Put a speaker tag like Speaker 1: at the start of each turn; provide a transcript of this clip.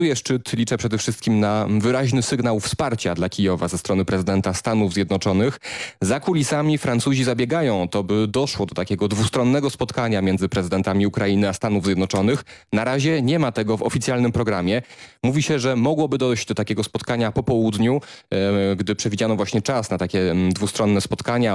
Speaker 1: Szczyt liczę przede wszystkim na wyraźny sygnał wsparcia dla Kijowa ze strony prezydenta Stanów Zjednoczonych. Za kulisami Francuzi zabiegają o to, by doszło do takiego dwustronnego spotkania między prezydentami Ukrainy a Stanów Zjednoczonych. Na razie nie ma tego w oficjalnym programie. Mówi się, że mogłoby dojść do takiego spotkania po południu, gdy przewidziano właśnie czas na takie dwustronne spotkania.